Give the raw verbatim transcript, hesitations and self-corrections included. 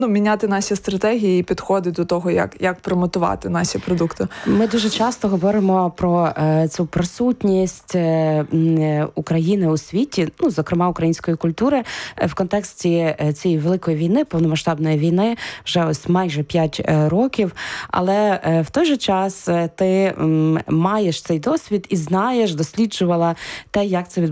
ну, міняти наші стратегії і підходи до того, як, як промотувати наші продукти? Ми дуже часто говоримо про е, цю присутність е, України у світі, ну, зокрема, української культури, е, в контексті е, цієї великої війни, повномасштабної війни, вже ось майже п'ять е, років. Але е, в той же час е, ти м, маєш цей досвід і знаєш, досліджувала те, як це відбувається